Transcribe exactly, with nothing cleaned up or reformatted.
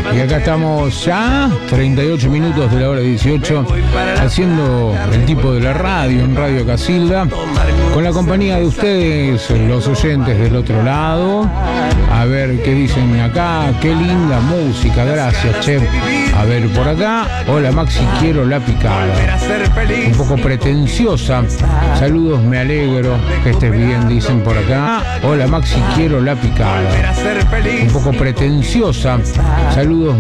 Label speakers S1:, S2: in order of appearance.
S1: Y acá estamos ya, treinta y ocho minutos de la hora dieciocho, haciendo el tipo de la radio en Radio Casilda, con la compañía de ustedes, los oyentes del otro lado. A ver qué dicen acá. Qué linda música, gracias, che. A ver por acá. Hola Maxi, quiero la picada. Un poco pretenciosa. Saludos, me alegro que estés bien, dicen por acá. Hola Maxi, quiero la picada. Un poco pretenciosa. Saludos.